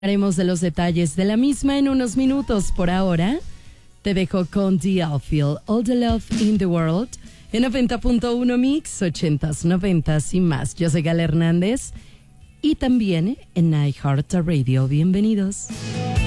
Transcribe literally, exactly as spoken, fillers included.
Haremos de los detalles de la misma en unos minutos. Por ahora, te dejo con The Outfield, All the Love in the World, en noventa punto uno Mix, ochentas, noventas y más. Yo soy Gala Hernández y también en iHeartRadio. Bienvenidos.